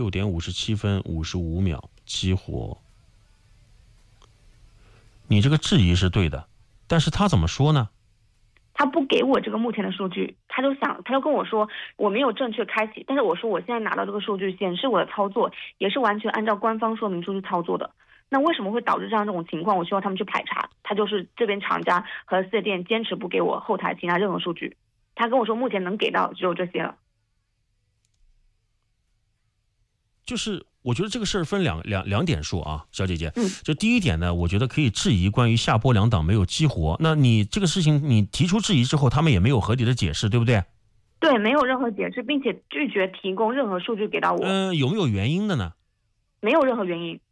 6:57分55秒激活。你这个质疑是对的，但是他怎么说呢？ 他不给我这个目前的数据，他就跟我说我没有正确开启，但是我说我现在拿到这个数据显示我的操作也是完全按照官方说明书去操作的，那为什么会导致这样这种情况？我希望他们去排查。他就是这边厂家和4S店坚持不给我后台其他任何数据，他跟我说目前能给到只有这些了。 就是我觉得这个事儿分两点说啊，小姐姐。就第一点呢，我觉得可以质疑关于下波2档没有激活。那你这个事情你提出质疑之后，他们也没有合理的解释，对不对？ 对，没有任何解释，并且拒绝提供任何数据给到我。 有没有原因的呢？ 没有任何原因。